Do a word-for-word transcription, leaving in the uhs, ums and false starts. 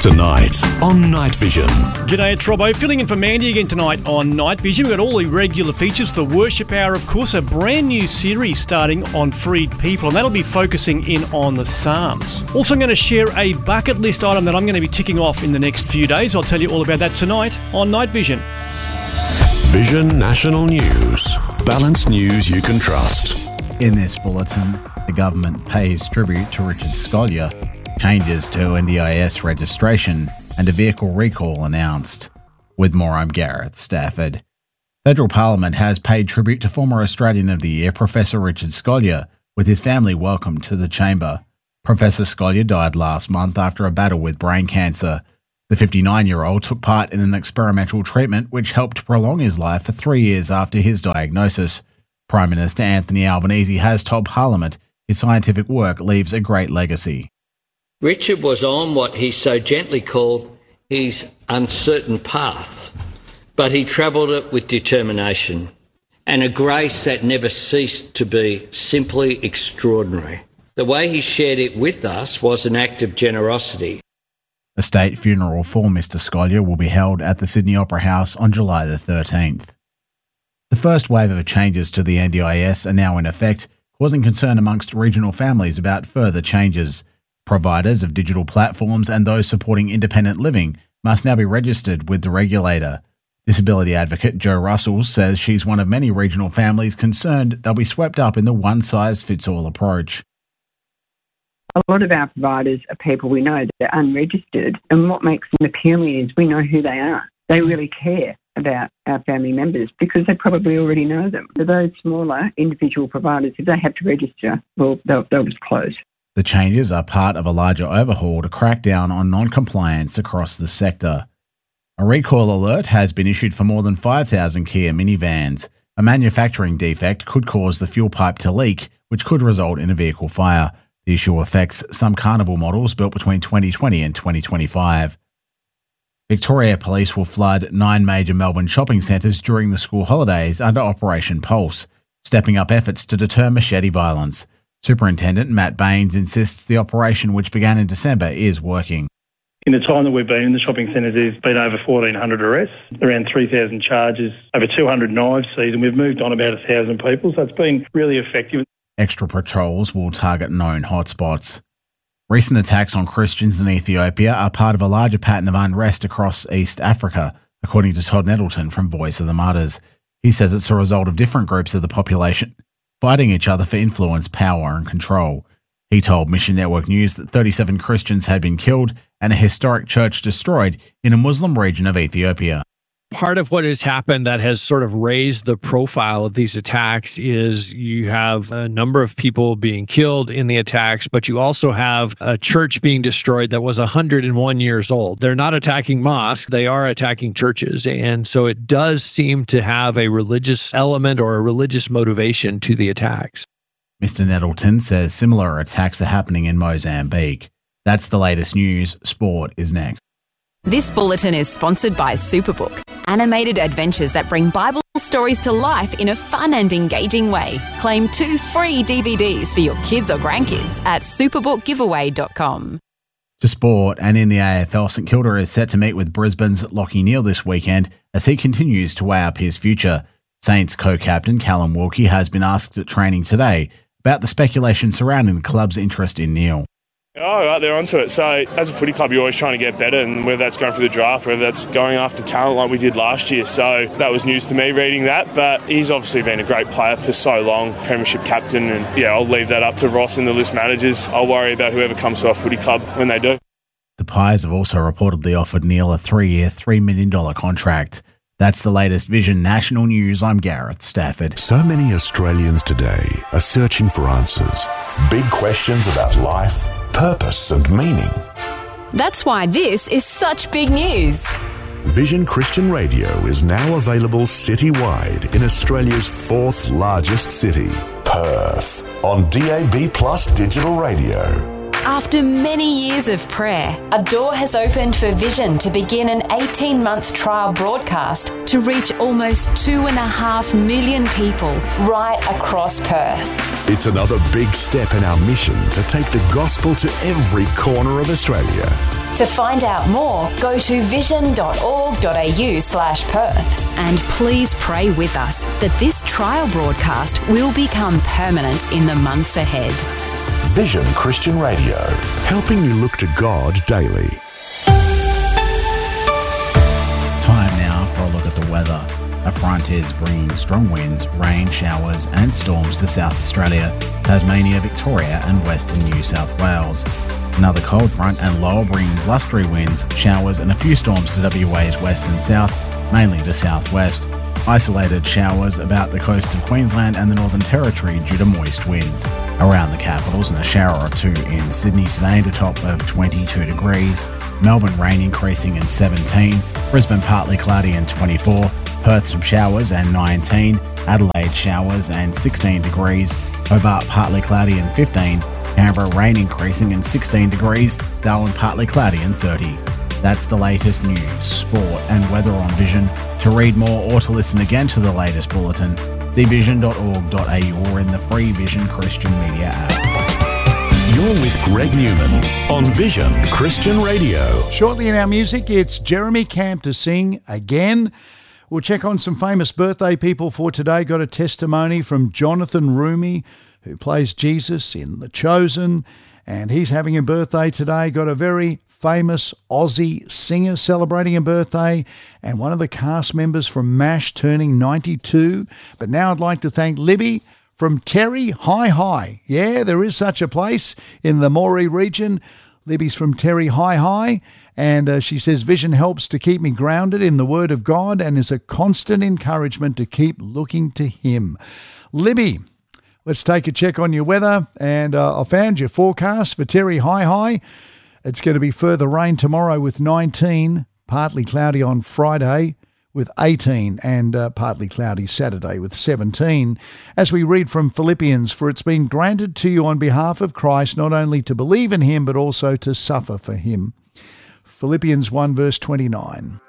Tonight on Night Vision. G'day, it's Robbo. Filling in for Mandy again tonight on Night Vision. We've got all the regular features. The Worship Hour, of course, a brand new series starting on freed people, and that'll be focusing in on the Psalms. Also, I'm going to share a bucket list item that I'm going to be ticking off in the next few days. I'll tell you all about that tonight on Night Vision. Vision National News. Balanced news you can trust. In this bulletin, the government pays tribute to Richard Scolia, changes to N D I S registration, and a vehicle recall announced. With more, I'm Gareth Stafford. Federal Parliament has paid tribute to former Australian of the Year Professor Richard Scolia, with his family welcomed to the chamber. Professor Scolia died last month after a battle with brain cancer. The fifty-nine-year-old took part in an experimental treatment which helped prolong his life for three years after his diagnosis. Prime Minister Anthony Albanese has told Parliament his scientific work leaves a great legacy. Richard was on what he so gently called his uncertain path, but he travelled it with determination and a grace that never ceased to be simply extraordinary. The way he shared it with us was an act of generosity. A state funeral for Mister Scolia will be held at the Sydney Opera House on July the thirteenth. The first wave of changes to the N D I S are now in effect, causing concern amongst regional families about further changes. Providers of digital platforms and those supporting independent living must now be registered with the regulator. Disability advocate Jo Russell says she's one of many regional families concerned they'll be swept up in the one-size-fits-all approach. A lot of our providers are people we know that are unregistered, and what makes them appealing is we know who they are. They really care about our family members because they probably already know them. For those smaller individual providers, if they have to register, well, they'll, they'll just close. The changes are part of a larger overhaul to crack down on non-compliance across the sector. A recall alert has been issued for more than five thousand Kia minivans. A manufacturing defect could cause the fuel pipe to leak, which could result in a vehicle fire. The issue affects some Carnival models built between twenty twenty and twenty twenty-five. Victoria Police will flood nine major Melbourne shopping centres during the school holidays under Operation Pulse, stepping up efforts to deter machete violence. Superintendent Matt Baines insists the operation, which began in December, is working. In the time that we've been in the shopping centres, there's been over fourteen hundred arrests, around three thousand charges, over two hundred knives seized, and we've moved on about one thousand people, so it's been really effective. Extra patrols will target known hotspots. Recent attacks on Christians in Ethiopia are part of a larger pattern of unrest across East Africa, according to Todd Nettleton from Voice of the Martyrs. He says it's a result of different groups of the population fighting each other for influence, power and control. He told Mission Network News that thirty-seven Christians had been killed and a historic church destroyed in a Muslim region of Ethiopia. Part of what has happened that has sort of raised the profile of these attacks is you have a number of people being killed in the attacks, but you also have a church being destroyed that was one hundred one years old. They're not attacking mosques, they are attacking churches. And so it does seem to have a religious element or a religious motivation to the attacks. Mister Nettleton says similar attacks are happening in Mozambique. That's the latest news. Sport is next. This bulletin is sponsored by Superbook, animated adventures that bring Bible stories to life in a fun and engaging way. Claim two free D V Ds for your kids or grandkids at superbook giveaway dot com. To sport, and in the A F L, St Kilda is set to meet with Brisbane's Lachie Neale this weekend as he continues to weigh up his future. Saints co-captain Callum Wilkie has been asked at training today about the speculation surrounding the club's interest in Neale. Oh, right, they're onto it. So as a footy club, you're always trying to get better, and whether that's going through the draft, whether that's going after talent like we did last year. So that was news to me reading that, but he's obviously been a great player for so long, premiership captain, and yeah, I'll leave that up to Ross and the list managers. I'll worry about whoever comes to our footy club when they do. The Pies have also reportedly offered Neale a three-year, three million dollars contract. That's the latest Vision National News. I'm Gareth Stafford. So many Australians today are searching for answers. Big questions about life, purpose and meaning. That's why this is such big news. Vision Christian Radio is now available citywide in Australia's fourth largest city, Perth, on D A B Plus digital radio. After many years of prayer, a door has opened for Vision to begin an eighteen-month trial broadcast to reach almost two and a half million people right across Perth. It's another big step in our mission to take the gospel to every corner of Australia. To find out more, go to vision.org.au slash Perth. And please pray with us that this trial broadcast will become permanent in the months ahead. Vision Christian Radio, helping you look to God daily. Time now for a look at the weather. A front is bringing strong winds, rain, showers and storms to South Australia, Tasmania, Victoria and western New South Wales. Another cold front and lower bringing blustery winds, showers and a few storms to W A's west and south, mainly the southwest. Isolated showers about the coasts of Queensland and the Northern Territory due to moist winds. Around the capitals and a shower or two in Sydney today to a top of twenty-two degrees. Melbourne rain increasing in seventeen. Brisbane partly cloudy and twenty-four. Perth some showers and nineteen. Adelaide showers and sixteen degrees. Hobart partly cloudy and fifteen. Canberra rain increasing and sixteen degrees. Darwin partly cloudy and thirty. That's the latest news, sport and weather on Vision. To read more or to listen again to the latest bulletin, see vision dot org dot a u or in the free Vision Christian Media app. You're with Greg Newman on Vision Christian Radio. Shortly in our music, it's Jeremy Camp to sing again. We'll check on some famous birthday people for today. Got a testimony from Jonathan Rumi, who plays Jesus in The Chosen, and he's having a birthday today. Got a very famous Aussie singer celebrating a birthday, and one of the cast members from MASH turning ninety-two. But now I'd like to thank Libby from Terry Hi Hi. Yeah, there is such a place in the Moree region. Libby's from Terry Hi Hi, and uh, she says, Vision helps to keep me grounded in the Word of God and is a constant encouragement to keep looking to Him. Libby, let's take a check on your weather, and uh, I found your forecast for Terry Hi Hi. It's going to be further rain tomorrow with nineteen, partly cloudy on Friday with eighteen, and uh, partly cloudy Saturday with seventeen. As we read from Philippians, for it's been granted to you on behalf of Christ not only to believe in Him but also to suffer for Him. Philippians one verse twenty-nine.